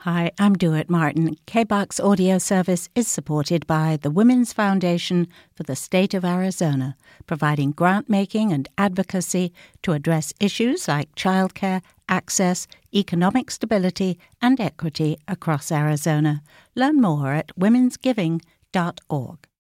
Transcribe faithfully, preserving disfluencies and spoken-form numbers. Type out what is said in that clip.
Hi, I'm Dewitt Martin. K B O C's audio service is supported by the Women's Foundation for the State of Arizona, providing grant-making and advocacy to address issues like childcare, access, economic stability, and equity across Arizona. Learn more at womens giving dot org.